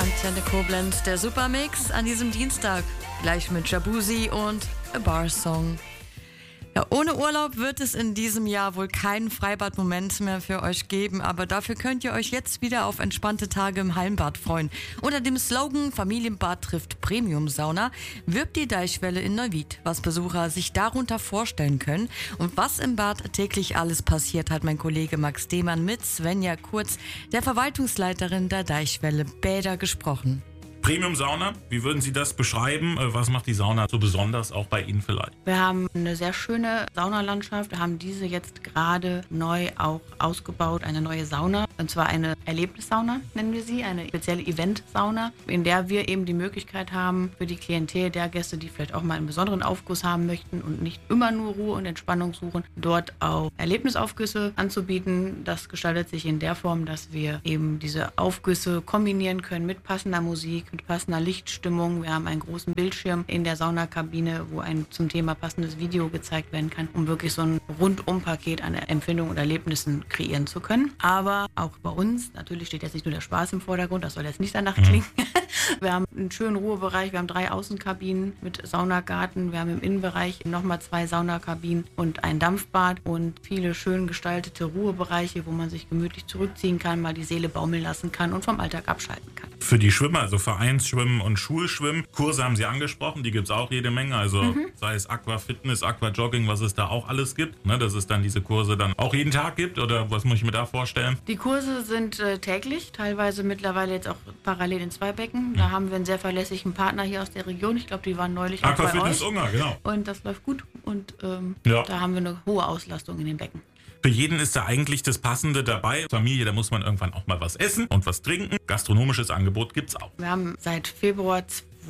Antenne Koblenz, der Supermix an diesem Dienstag. Gleich mit Jabuzi und A Bar Song. Ja, ohne Urlaub wird es in diesem Jahr wohl keinen Freibad-Moment mehr für euch geben, aber dafür könnt ihr euch jetzt wieder auf entspannte Tage im Hallenbad freuen. Unter dem Slogan Familienbad trifft Premium-Sauna wirbt die Deichwelle in Neuwied, was Besucher sich darunter vorstellen können. Und was im Bad täglich alles passiert, hat mein Kollege Max Demann mit Svenja Kurz, der Verwaltungsleiterin der Deichwelle Bäder, gesprochen. Premium-Sauna, wie würden Sie das beschreiben? Was macht die Sauna so besonders, auch bei Ihnen vielleicht? Wir haben eine sehr schöne Saunalandschaft. Wir haben diese jetzt gerade neu auch ausgebaut, eine neue Sauna. Und zwar eine Erlebnissauna, nennen wir sie, eine spezielle Event-Sauna, in der wir eben die Möglichkeit haben, für die Klientel der Gäste, die vielleicht auch mal einen besonderen Aufguss haben möchten und nicht immer nur Ruhe und Entspannung suchen, dort auch Erlebnisaufgüsse anzubieten. Das gestaltet sich in der Form, dass wir eben diese Aufgüsse kombinieren können mit passender Musik, mit passender Lichtstimmung. Wir haben einen großen Bildschirm in der Saunakabine, wo ein zum Thema passendes Video gezeigt werden kann, um wirklich so ein Rundumpaket an Empfindungen und Erlebnissen kreieren zu können. Aber auch bei uns, natürlich steht jetzt nicht nur der Spaß im Vordergrund, das soll jetzt nicht danach klingen. Wir haben einen schönen Ruhebereich, wir haben 3 Außenkabinen mit Saunagarten, wir haben im Innenbereich nochmal 2 Saunakabinen und ein Dampfbad und viele schön gestaltete Ruhebereiche, wo man sich gemütlich zurückziehen kann, mal die Seele baumeln lassen kann und vom Alltag abschalten kann. Für die Schwimmer, also Vereinsschwimmen und Schulschwimmen, Kurse haben Sie angesprochen, die gibt es auch jede Menge, also sei es Aquafitness, Aquajogging, was es da auch alles gibt, ne, dass es dann diese Kurse dann auch jeden Tag gibt, oder was muss ich mir da vorstellen? Die Kurse sind täglich, teilweise mittlerweile jetzt auch parallel in 2 Becken. Da haben wir einen sehr verlässlichen Partner hier aus der Region, ich glaube, die waren neulich auch bei Aquafitness euch. Ungar, genau. Und das läuft gut und Ja. da haben wir eine hohe Auslastung in den Becken. Für jeden ist da eigentlich das Passende dabei. Familie, da muss man irgendwann auch mal was essen und was trinken. Gastronomisches Angebot gibt's auch. Wir haben seit Februar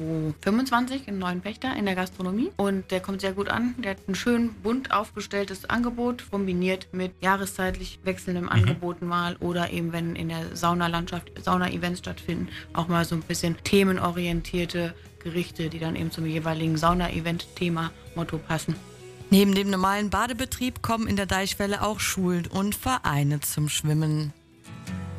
2025 einen neuen Pächter in der Gastronomie und der kommt sehr gut an. Der hat ein schön bunt aufgestelltes Angebot, kombiniert mit jahreszeitlich wechselndem Angeboten mal oder eben, wenn in der Saunalandschaft Sauna-Events stattfinden, auch mal so ein bisschen themenorientierte Gerichte, die dann eben zum jeweiligen Sauna-Event-Thema, Motto passen. Neben dem normalen Badebetrieb kommen in der Deichwelle auch Schulen und Vereine zum Schwimmen.